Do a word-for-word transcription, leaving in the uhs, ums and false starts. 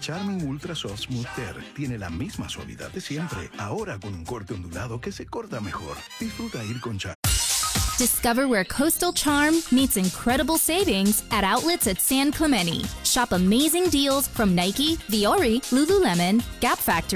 Charmin Ultra Soft Smooth Tear tiene la misma suavidad de siempre, ahora con un corte ondulado que se corta mejor. Disfruta ir con Charmin. Discover where coastal charm meets incredible savings at outlets at San Clemente. Shop amazing deals from Nike, Viore, Lululemon, Gap Factory,